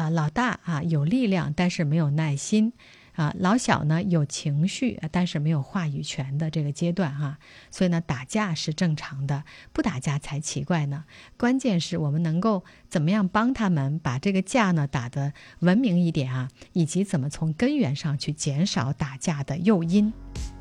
老大有力量，但是没有耐心。老小呢有情绪，但是没有话语权的这个阶段所以呢，打架是正常的，不打架才奇怪呢。关键是我们能够怎么样帮他们把这个架呢打得文明一点以及怎么从根源上去减少打架的诱因。